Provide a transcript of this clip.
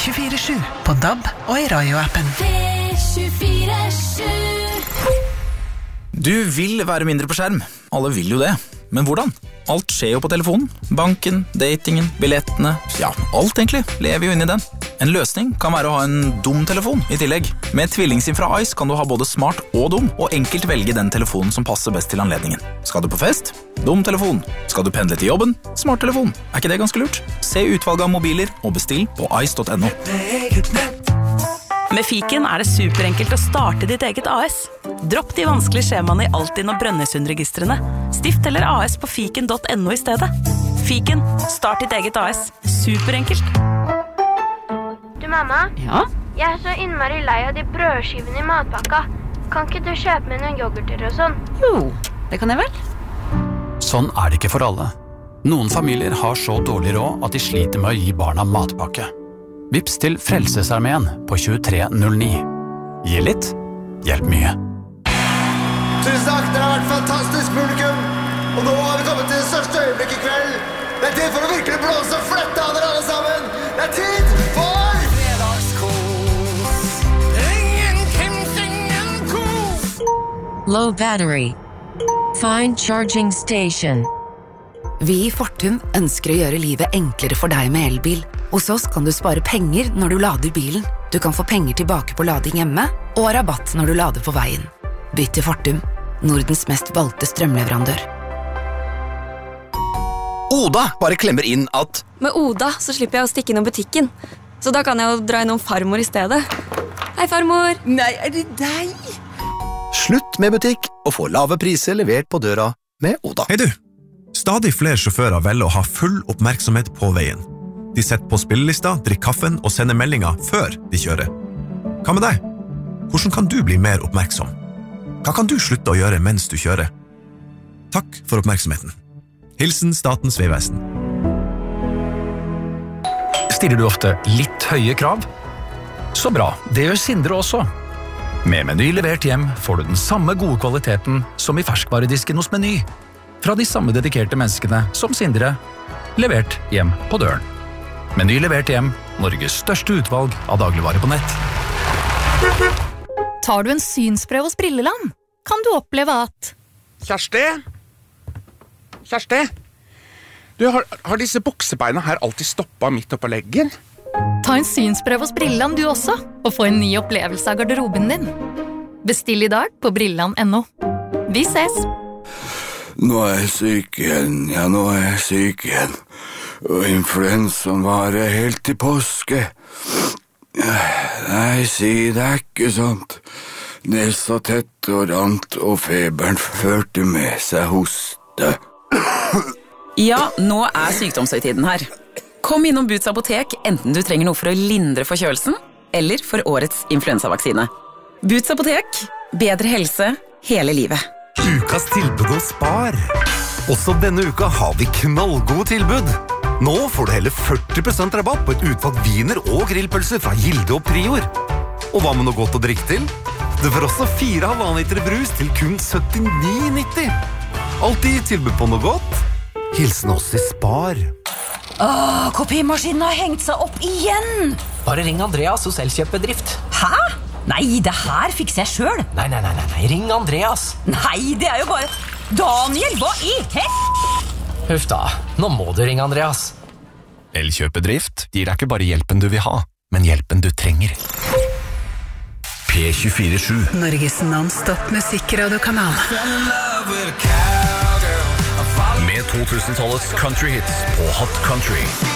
P24/7 på DAB og i radioappen. P24/7. Du vil være mindre på skjerm. Alle vil jo det. Men hvordan? Alt skjer jo på telefonen. Banken, datingen, billettene, ja, alt egentlig lever jo inn i den. En løsning kan være å ha en dum telefon i tillegg. Med tvillingsim fra Ice kan du ha både smart og dum, og enkelt velge den telefonen som passer best til anledningen. Skal du på fest? Dum telefon. Skal du pendle til jobben? Smart telefon. Er ikke det ganske lurt? Se utvalget av mobiler og bestill på ice.no. Med Fiken er det superenkelt å starte ditt eget AS. Dropp de vanskelige skjemaene i Altinn og Brønnøysundregistrene. Stift eller AS på fiken.no i stedet. Fiken, start ditt eget AS. Superenkelt. Du, mamma? Ja? Jeg så innmari lei av de brødskivene i matpakka. Kan ikke du kjøpe meg noen yoghurter og sånn? Jo, det kan jeg vel. Sånn er det ikke for alle. Noen familier har så dårlig råd at de sliter med å gi barna matpakke. Vips til Frelsesarmeen på 2309. Gi litt, hjelp mye. Tusen takk, dere har vært fantastisk publikum. Og nå har vi kommet til det største øyeblikk i kveld. Det er tid for å virkelig blåse og flette av dere alle sammen. Det er tid for fredagskos. Ingen kos. Low battery. Find charging station. Vi i Fortum ønsker å gjøre livet enklere for deg med elbil. Hos oss kan du spare penger når du lader bilen. Du kan få penger tilbake på lading hjemme, og rabatt når du lader på veien. Bytt til Fortum, Nordens mest valgte strømleverandør. Oda bare klemmer inn at med Oda så slipper jeg å stikke innom butikken. Så da kan jeg jo dra innom farmor i stedet. Hei, farmor! Nei, er det deg? Slutt med butikk og få lave priser levert på døra med Oda. Hei du! Stadig flere sjåfører velger å ha full oppmerksomhet på veien. De setter på spillelista, drikker kaffen og sender meldinger før de kjører. Hva med deg? Hvordan kan du bli mer oppmerksom? Hva kan du slutte å gjøre mens du kjører? Takk for oppmerksomheten. Hilsen Statens Vegvesen. Stiller du ofte litt høye krav? Så bra, det gjør Sindre også. Med Meny levert hjem får du den samme gode kvaliteten som i ferskvaredisken hos Meny. Fra de samme dedikerte menneskene som Sindre, levert hjem på døren. Meny levert hjem, Norges største utvalg av dagligvarer på nett. Tar du en synsprøve hos Brilleland, kan du oppleve at Kjersti? Du, har disse buksebeina her alltid stoppet midt oppå leggen? Ta en synsprøve hos Brilleland du også, og få en ny opplevelse av garderoben din. Bestill i dag på Brilleland.no. Vi ses! Nå er jeg syk igjen, og influensaen varer helt til påske. Nei, si det er ikke sånt. Nesa tett og rant, og feberen førte med seg hoste. Ja, nå er sykdomshøytiden her. Kom innom Boots apotek, enten du trenger noe for å lindre forkjølelsen, eller for årets influensavaksine. Boots apotek, bedre helse hele livet. Ukas tilbud hos Spar. Også denne uka har vi knallgode tilbud. Nå får du hele 40% rabatt på et utvalg viner og grillpølser fra Gilde og Prior. Og hva med noe godt å drikke til? Du får også 4,5 liter brus til kun 79,90. Alltid tilbud på noe godt. Hilsen oss i Spar. Kopimaskinen har hengt seg opp igjen. Bare ring Andreas hos Elkjøpbedrift. Hæ? Nei, det her fikser jeg selv. Nei, ring Andreas. Nei, det er jo bare... Daniel, hva i Huff da, nå må du ringe Andreas. Elkjøpedrift gir deg ikke bare hjelpen du vil ha, men hjelpen du trenger. P24/7. Norges non-stop musikkradiokanal. Med 2000-tallets country hits på Hot Country.